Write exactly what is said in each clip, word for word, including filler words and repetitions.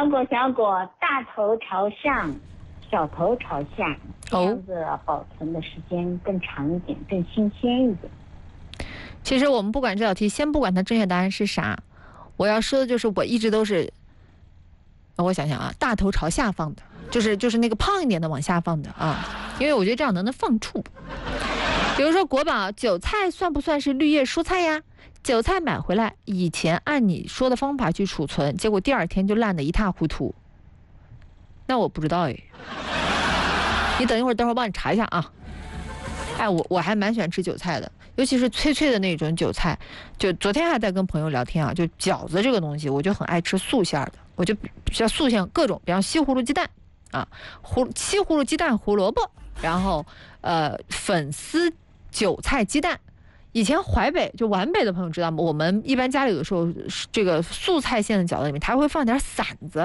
小果小果，大头朝上，小头朝下，这样子保存的时间更长一点，更新鲜一点。 其实我们不管这道题，先不管它正确答案是啥，我要说的就是我一直都是，我想想啊，大头朝下放的，就是就是那个胖一点的往下放的啊，因为我觉得这样能能放怵。比如说国宝，韭菜算不算是绿叶蔬菜呀？韭菜买回来以前按你说的方法去储存，结果第二天就烂得一塌糊涂。那我不知道哎，你等一会儿，等会儿帮你查一下啊。哎，我我还蛮喜欢吃韭菜的，尤其是脆脆的那种韭菜。就昨天还在跟朋友聊天啊，就饺子这个东西，我就很爱吃素馅的，我就比较素馅各种，比方西葫芦鸡蛋啊，胡西葫芦鸡蛋胡萝卜，然后呃粉丝韭菜鸡蛋。以前淮北就皖北的朋友知道吗？我们一般家里有的时候这个素菜馅的饺子里面，它会放点馓子。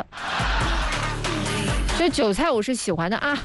所以韭菜我是喜欢的啊。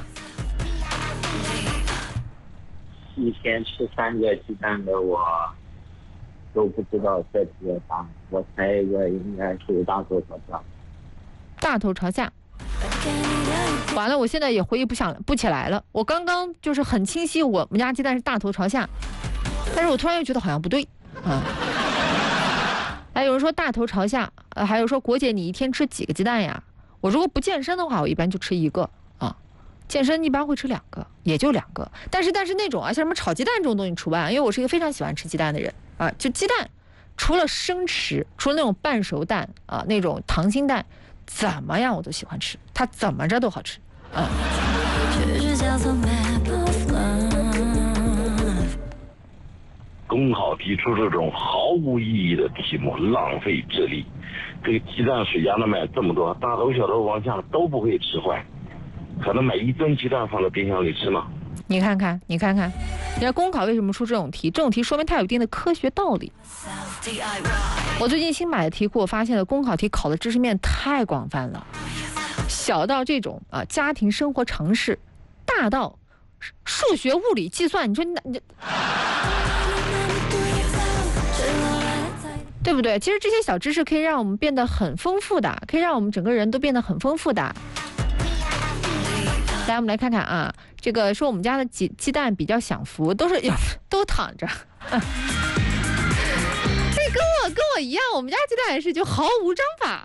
以前吃三个鸡蛋的我都不知道这题的答案，我猜一个应该是大头朝下。 大头朝下。完了，我现在也回忆不想不起来了。我刚刚就是很清晰，我们家鸡蛋是大头朝下。但是我突然又觉得好像不对啊！还有人说大头朝下，呃，还有说国姐你一天吃几个鸡蛋呀？我如果不健身的话，我一般就吃一个啊。健身一般会吃两个，也就两个。但是但是那种啊，像什么炒鸡蛋这种东西除外，因为我是一个非常喜欢吃鸡蛋的人啊。就鸡蛋，除了生吃，除了那种半熟蛋啊，那种溏心蛋，怎么样我都喜欢吃，它怎么着都好吃啊。 公考提出这种毫无意义的题目，浪费智力。这个鸡蛋水家能买这么多，大头小头往下都不会吃坏，可能买一吨鸡蛋放到冰箱里吃吗？ 你看看，你看看，你看公考为什么出这种题？这种题说明它有一定的科学道理。我最近新买的题库，我发现了公考题考的知识面太广泛了，小到这种啊家庭生活常识，大到数学、物理、计算，你说你你。对不对？其实这些小知识可以让我们变得很丰富的，可以让我们整个人都变得很丰富的。来，我们来看看啊，这个说我们家的鸡鸡蛋比较享福，都是都躺着。嗯、这跟我跟我一样，我们家鸡蛋也是就毫无章法。